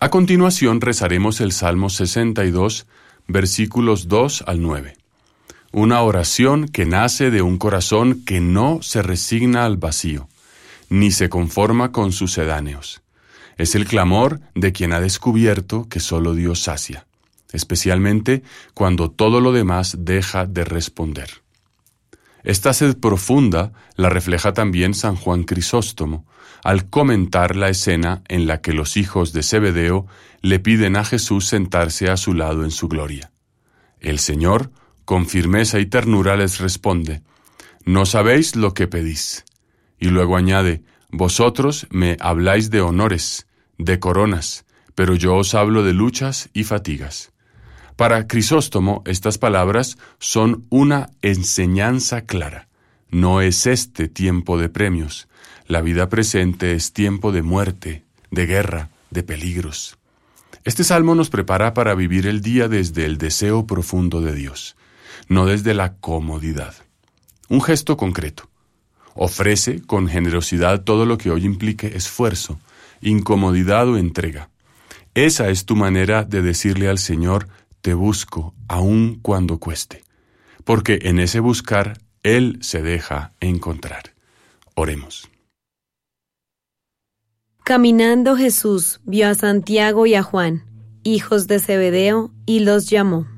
A continuación rezaremos el Salmo 62, versículos 2 al 9. Una oración que nace de un corazón que no se resigna al vacío, ni se conforma con sucedáneos. Es el clamor de quien ha descubierto que solo Dios sacia, especialmente cuando todo lo demás deja de responder. Esta sed profunda la refleja también San Juan Crisóstomo, al comentar la escena en la que los hijos de Zebedeo le piden a Jesús sentarse a su lado en su gloria. El Señor, con firmeza y ternura, les responde: «No sabéis lo que pedís». Y luego añade: «Vosotros me habláis de honores, de coronas, pero yo os hablo de luchas y fatigas». Para Crisóstomo, estas palabras son una enseñanza clara. No es este tiempo de premios. La vida presente es tiempo de muerte, de guerra, de peligros. Este salmo nos prepara para vivir el día desde el deseo profundo de Dios, no desde la comodidad. Un gesto concreto. Ofrece con generosidad todo lo que hoy implique esfuerzo, incomodidad o entrega. Esa es tu manera de decirle al Señor: «Te busco, aun cuando cueste», porque en ese buscar Él se deja encontrar. Oremos. Caminando Jesús vio a Santiago y a Juan, hijos de Zebedeo, y los llamó.